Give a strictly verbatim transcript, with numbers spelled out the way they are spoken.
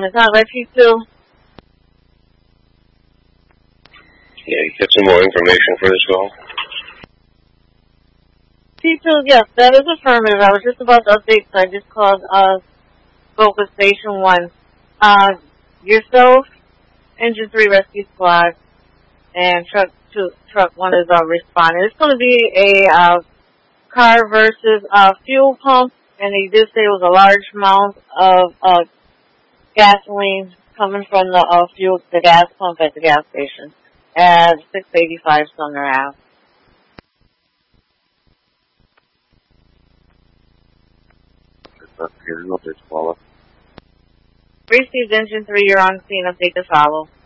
It's not like T two. Yeah, you get some more information for this call? T two, yes, that is affirmative. I was just about to update, so I just called uh, Focus Station one. Uh, yourself, Engine three Rescue Squad, and Truck two, Truck one is uh, responding. It's going to be a uh, car versus uh, fuel pump, and they did say it was a large amount of uh, gasoline coming from the uh, fuel, the gas pump at the gas station at six eighty-five Sumner Ave. Received Engine three, you're on scene, update to follow.